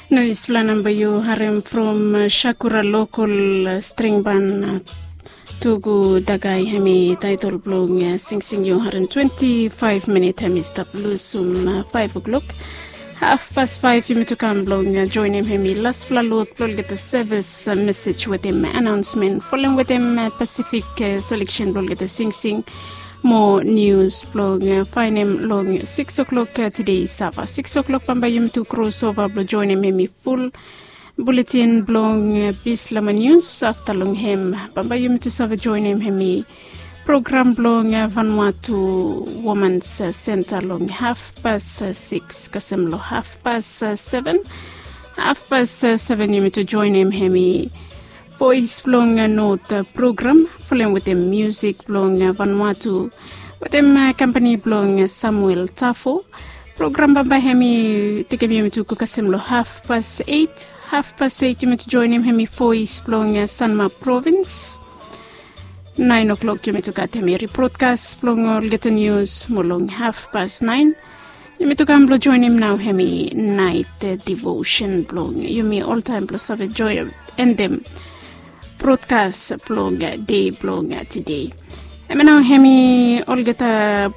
No isplanan bayu harem from Shakura local string band Tugu Dagai hemi title blong sing you 125 minutes hemi stop loose 5 o'clock. 5:30 you to come blong join him hemi last flalot plol get the service message with him announcement following with him Pacific selection blog get the sing more news blog find him long 6 o'clock today Sava 6 o'clock pamba you to crossover blog join him hemi full bulletin blong Bislama news after long him pamba you to save join him hemi program blong Vanuatu Women's Center long 6:30 kasemlo 7:30 7:30 you to join him hemi voice blong note program following with the music blong Vanuatu with the company blong Samuel Tafo program bamba hemi take me to kasemlo 8:30 you to join him hemi voice blong Sanma province 9 o'clock you to get him broadcast blong all get the news molong 9:30 you to come join him now hemi night devotion blong you me all time plus have a joy and them broadcast blong day blong today now hemi all get a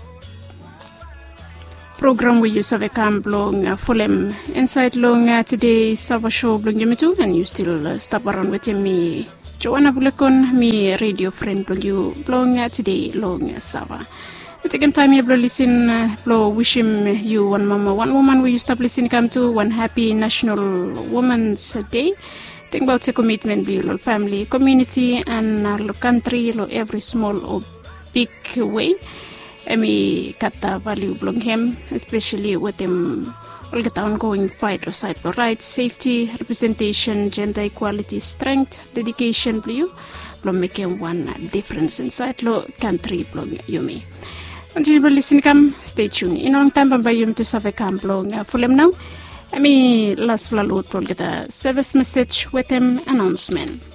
program we use have a come blong fullem inside long today sava show blong you too and you still stop around with me Joanna Bulakon, me radio friend blong today long Sava. We take time here, listen, wish him you one mama, one woman. We stop listening come to one happy National Women's Day. Think about the commitment, lo family, community, and lo country, lo every small or big way. Me kata value blong him, especially with him. All get ongoing fight for side for rights, safety, representation, gender equality, strength, dedication, blue, making one difference inside lo country blong yumi. Until you listen come, stay tuned. In a long time by you to save a camp blong fullem now. Last flalot will get a service message with him announcement.